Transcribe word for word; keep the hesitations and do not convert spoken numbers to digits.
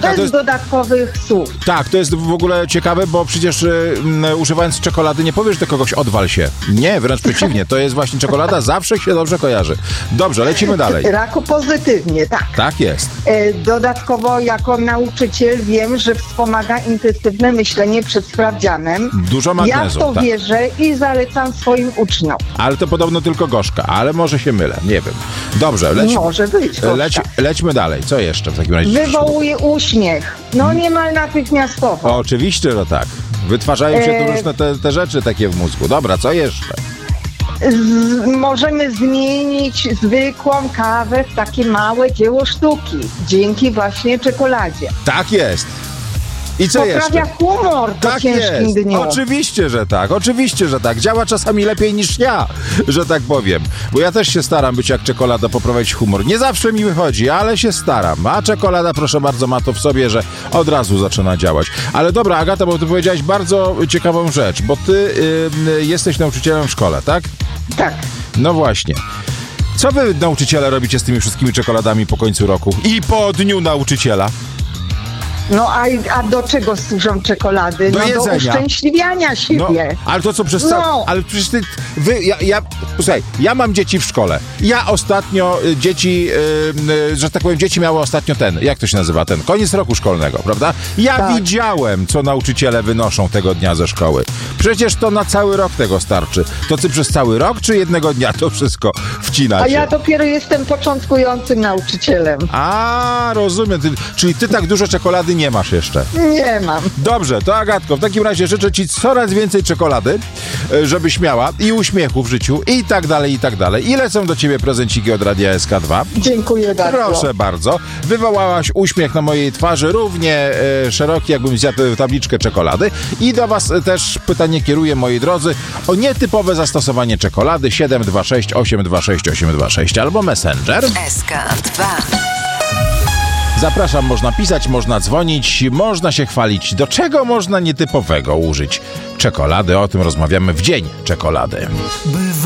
Bez to jest... dodatkowych słów. Tak, to jest w ogóle ciekawe, bo przecież y, m, używając czekolady nie powiesz do kogoś odwal się. Nie, wręcz przeciwnie. To jest właśnie czekolada, zawsze się dobrze kojarzy. Dobrze, lecimy dalej. Raku pozytywnie, tak. Tak jest. E, Dodatkowo jako nauczyciel wiem, że wspomaga intensywne myślenie przed sprawdzianem. Dużo magnezu. Ja w to tak. wierzę i zalecam swoim uczniom. Ale to podobno tylko gorzka, ale może się mylę, nie wiem. Dobrze, leć, Może być. leć, lećmy dalej. Co jeszcze w takim razie? Wywołuje uśmiech. No niemal natychmiastowo. O, oczywiście, że tak. Wytwarzają się tu E- różne te, te rzeczy takie w mózgu. Dobra, co jeszcze? Z, możemy zmienić zwykłą kawę w takie małe dzieło sztuki. Dzięki właśnie czekoladzie. Tak jest. I co Poprawia jeszcze? humor po Tak ciężkim jest. dniu. Oczywiście, że tak. Oczywiście, że tak. Działa czasami lepiej niż ja, że tak powiem. Bo ja też się staram być jak czekolada, poprawiać humor. Nie zawsze mi wychodzi, ale się staram. A czekolada, proszę bardzo, ma to w sobie, że od razu zaczyna działać. Ale dobra, Agata, bo ty powiedziałaś bardzo ciekawą rzecz, bo ty y, jesteś nauczycielem w szkole, tak? Tak. No właśnie. Co wy, nauczyciele, robicie z tymi wszystkimi czekoladami po końcu roku? I po dniu nauczyciela? No a, a do czego służą czekolady? Do no jedzenia. do uszczęśliwiania No, siebie. ale to co przez No. cały... Ale przecież ty... Wy, ja, ja, słuchaj, ja mam dzieci w szkole. Ja ostatnio y, dzieci, y, y, że tak powiem, dzieci miały ostatnio ten, jak to się nazywa, ten, koniec roku szkolnego, prawda? Ja Tak. widziałem, co nauczyciele wynoszą tego dnia ze szkoły. Przecież to na cały rok tego starczy. To ty przez cały rok, czy jednego dnia to wszystko wcinacie? A ja dopiero jestem początkującym nauczycielem. A, rozumiem. Ty, czyli ty tak dużo czekolady nie masz jeszcze. Nie mam. Dobrze, to Agatko, w takim razie życzę ci coraz więcej czekolady, e, żebyś miała i uśmiechu w życiu i tak dalej, i tak dalej. I lecą do ciebie prezenciki od Radia S K dwa. Dziękuję bardzo. Proszę bardzo. Wywołałaś uśmiech na mojej twarzy, równie e, szeroki, jakbym zjadł tabliczkę czekolady. I do was też pytanie kieruję, moi drodzy, o nietypowe zastosowanie czekolady siedem dwa sześć osiem dwa sześć osiem dwa sześć albo Messenger. S K dwa. Zapraszam, można pisać, można dzwonić, można się chwalić. Do czego można nietypowego użyć czekolady? O tym rozmawiamy w Dzień Czekolady. Bywa